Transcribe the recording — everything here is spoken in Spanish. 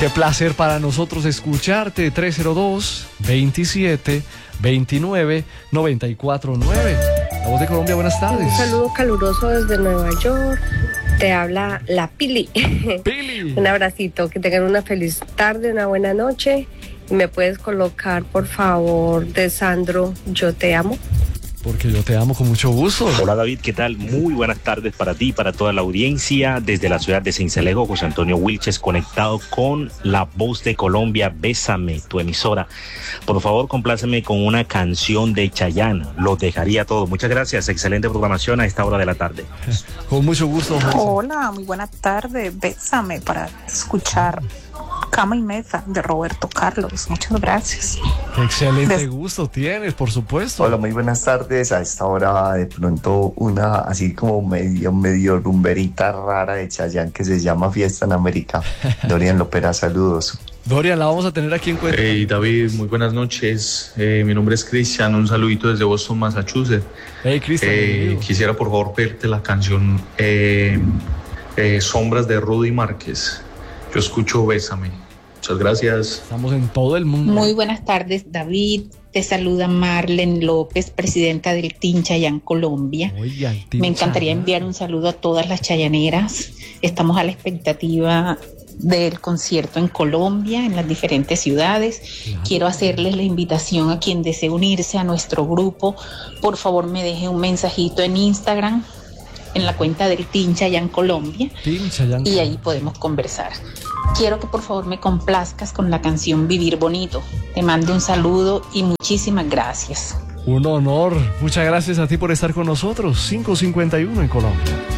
Qué placer para nosotros escucharte. 302-27-29-949. La Voz de Colombia, buenas tardes. Un saludo caluroso desde Nueva York. Te habla la Pili. Pili. Un abracito, que tengan una feliz tarde, una buena noche. Y me puedes colocar, por favor, de Sandro, Yo Te Amo. Porque yo te amo con mucho gusto. Hola David, ¿qué tal? Muy buenas tardes para ti, para toda la audiencia. Desde la ciudad de Sincelejo, José Antonio Wilches, conectado con La Voz de Colombia. Bésame, tu emisora. Por favor, compláceme con una canción de Chayanne. Lo dejaría todo. Muchas gracias. Excelente programación a esta hora de la tarde. Con mucho gusto. Hola, muy buena tarde. Bésame para escuchar Cama y Mesa de Roberto Carlos. Muchas gracias. Qué excelente gusto tienes, por supuesto. Hola, muy buenas tardes. A esta hora de pronto una así como medio rumberita rara de Chayanne que se llama Fiesta en América. Dorian Lopera, saludos. Dorian, la vamos a tener aquí en cuenta. Hey David, muy buenas noches. Mi nombre es Cristian, un saludito desde Boston, Massachusetts. Hey Cristian. Quisiera por favor pedirte la canción Sombras de Rudy Márquez. Yo escucho Bésame. Muchas gracias. Estamos en todo el mundo. Muy buenas tardes, David. Te saluda Marlen López, presidenta del Team Chayanne Colombia. Oiga, el Team Me encantaría Chayanne. enviar un saludo a todas las chayaneras. Estamos a la expectativa del concierto en Colombia, en las diferentes ciudades. Claro. Quiero hacerles la invitación a quien desee unirse a nuestro grupo. Por favor, me deje un mensajito en Instagram, en la cuenta del Team Chayanne Colombia, Team Chayanne. y ahí podemos conversar. Quiero que por favor me complazcas con la canción Vivir Bonito. Te mando un saludo y muchísimas gracias. Un honor. Muchas gracias a ti por estar con nosotros. 5:51 en Colombia.